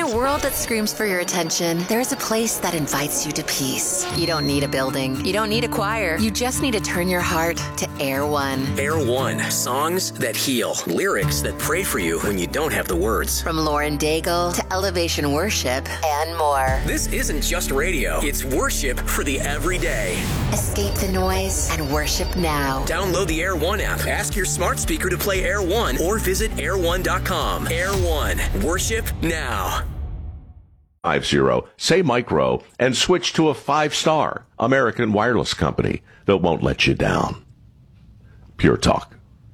a world that screams for your attention, there's a place that invites you to peace. You don't need a building. You don't need a choir. You just need to turn your heart to Air One. Air One. Songs that heal. Lyrics that pray for you when you don't have the words. From Lauren Daigle to Elevation Worship and more. This isn't just radio. It's worship for the everyday. Escape the noise and worship now. Download the Air One app. Ask your smart speaker to play Air One or visit air1.com. Air One. Worship now. 50. Say micro and switch to a 5-star American wireless company that won't let you down. Pure Talk.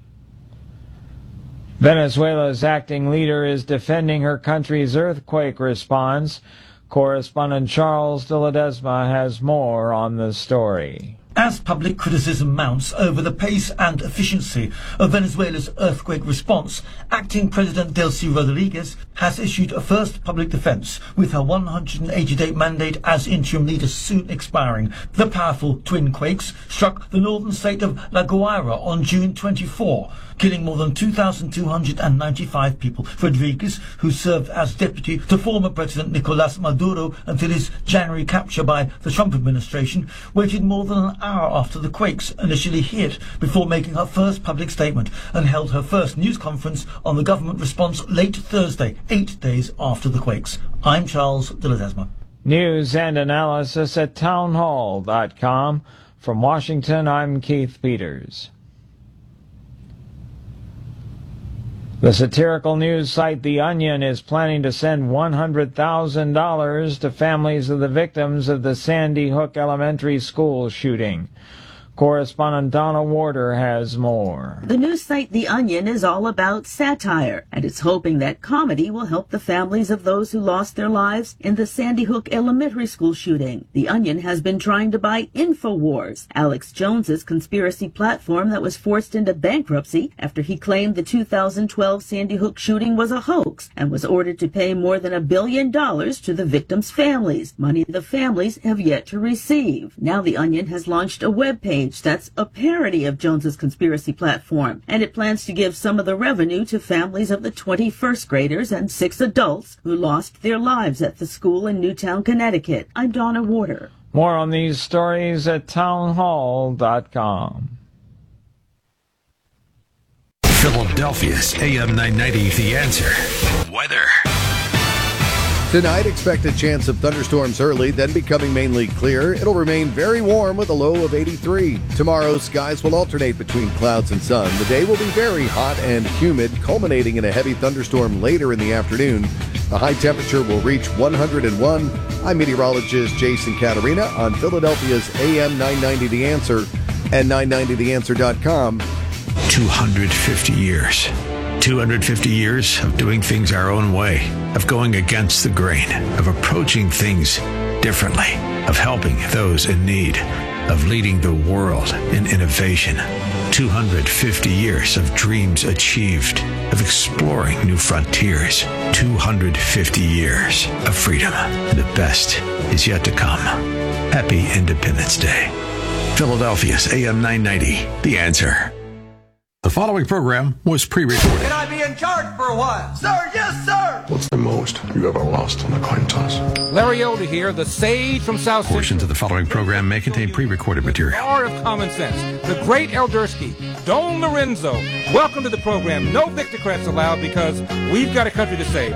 Venezuela's acting leader is defending her country's earthquake response. Correspondent Charles de Ledesma has more on the story. As public criticism mounts over the pace and efficiency of Venezuela's earthquake response, acting President Delcy Rodriguez has issued a first public defense, with her 180-day mandate as interim leader soon expiring. The powerful twin quakes struck the northern state of La Guaira on June 24, killing more than 2,295 people. Rodriguez, who served as deputy to former President Nicolás Maduro until his January capture by the Trump administration, waited more than an hour after the quakes initially hit before making her first public statement, and held her first news conference on the government response late Thursday, 8 days after the quakes. I'm Charles de Ledesma. News and analysis at townhall.com. From Washington, I'm Keith Peters. The satirical news site The Onion is planning to send $100,000 to families of the victims of the Sandy Hook Elementary School shooting. Correspondent Donna Warder has more. The news site The Onion is all about satire, and it's hoping that comedy will help the families of those who lost their lives in the Sandy Hook Elementary School shooting. The Onion has been trying to buy InfoWars, Alex Jones's conspiracy platform that was forced into bankruptcy after he claimed the 2012 Sandy Hook shooting was a hoax and was ordered to pay more than $1 billion to the victims' families, money the families have yet to receive. Now The Onion has launched a webpage that's a parody of Jones's conspiracy platform, and it plans to give some of the revenue to families of the 20 first graders and 6 adults who lost their lives at the school in Newtown, Connecticut. I'm Donna Warder. More on these stories at townhall.com. Philadelphia's AM 990, The Answer. Weather. Tonight, expect a chance of thunderstorms early, then becoming mainly clear. It'll remain very warm with a low of 83. Tomorrow, skies will alternate between clouds and sun. The day will be very hot and humid, culminating in a heavy thunderstorm later in the afternoon. The high temperature will reach 101. I'm meteorologist Jason Caterina on Philadelphia's AM 990 The Answer and 990theanswer.com. 250 years. 250 years of doing things our own way, of going against the grain, of approaching things differently, of helping those in need, of leading the world in innovation. 250 years of dreams achieved, of exploring new frontiers. 250 years of freedom. The best is yet to come. Happy Independence Day. Philadelphia's AM 990, The Answer. The following program was pre-recorded. Can I be in charge for a while? Sir, yes, sir! What's the most you ever lost on a coin toss? Larry Elder here, the sage from South Central. Portions of the following program may contain pre-recorded material. The art of common sense. The great Eldersky, Don Lorenzo. Welcome to the program. No Victocrats allowed because we've got a country to save.